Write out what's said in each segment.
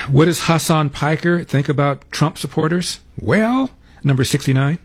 What does Hassan Piker think about Trump supporters? Well, number 69.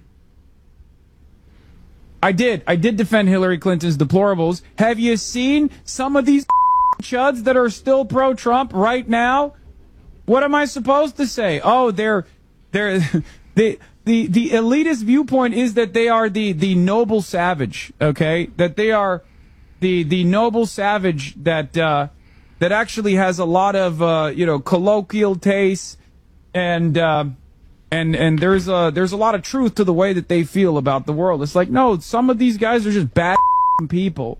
I did defend Hillary Clinton's deplorables. Have you seen some of these chuds that are still pro-Trump right now? What am I supposed to say? Oh, they're the elitist viewpoint is that they are the noble savage, okay? That they are the noble savage that actually has a lot of colloquial tastes and there's a lot of truth to the way that they feel about the world. It's like, no, some of these guys are just bad people.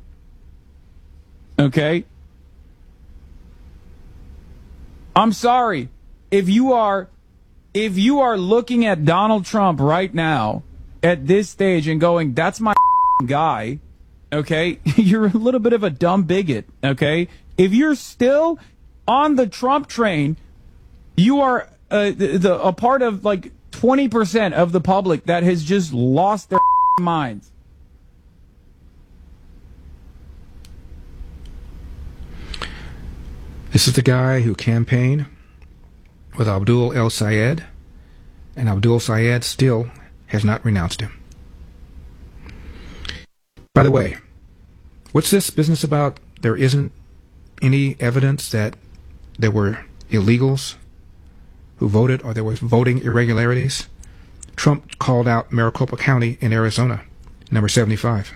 Okay? I'm sorry. If you are looking at Donald Trump right now at this stage and going, that's my guy, okay? You're a little bit of a dumb bigot, okay? If you're still on the Trump train, you are a part of like 20% of the public that has just lost their minds. This is the guy who campaigned with Abdul El Sayed, and Abdul Sayed still has not renounced him. By the way, what's this business about there isn't any evidence that there were illegals who voted or there was voting irregularities? Trump called out Maricopa County in Arizona, number 75.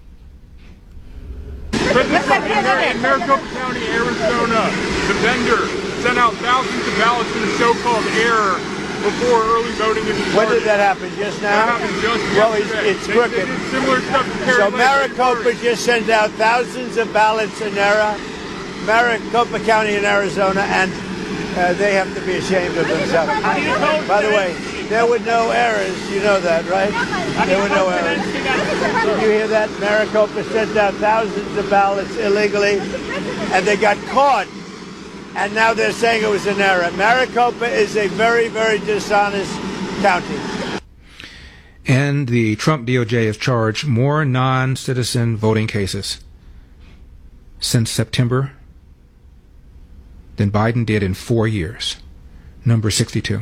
President Trump in Maricopa County, Arizona, the vendor sent out thousands of ballots in a so-called error before early voting in the When did that happen? Just now? That happened just well, yesterday. it's crooked. They did similar stuff to So Maricopa just sent out thousands of ballots in error, Maricopa County in Arizona, and they have to be ashamed of themselves. By the way, there were no errors. You know that, right? There were no errors. Did you hear that? Maricopa sent out thousands of ballots illegally, and they got caught. And now they're saying it was an error. Maricopa is a very, very dishonest county. And the Trump DOJ has charged more non-citizen voting cases since September than Biden did in 4 years. Number 62.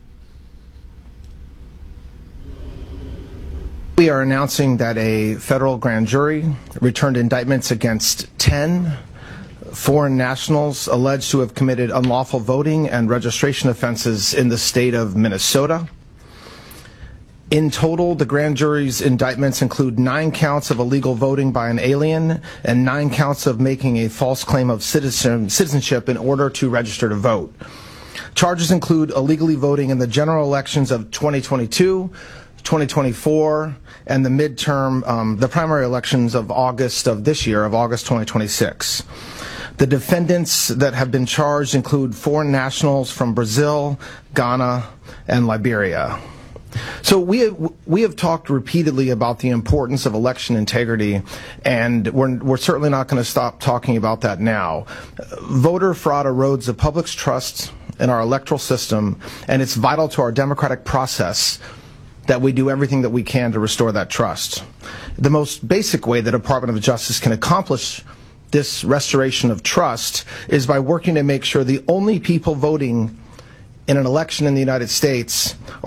We are announcing that a federal grand jury returned indictments against 10 foreign nationals alleged to have committed unlawful voting and registration offenses in the state of Minnesota. In total, the grand jury's indictments include 9 counts of illegal voting by an alien and 9 counts of making a false claim of citizenship in order to register to vote. Charges include illegally voting in the general elections of 2022, 2024, and the primary elections of August of this year, of August 2026. The defendants that have been charged include foreign nationals from Brazil, Ghana, and Liberia. So we have talked repeatedly about the importance of election integrity, and we're certainly not going to stop talking about that now. Voter fraud erodes the public's trust in our electoral system, and it's vital to our democratic process that we do everything that we can to restore that trust. The most basic way the Department of Justice can accomplish this restoration of trust is by working to make sure the only people voting in an election in the United States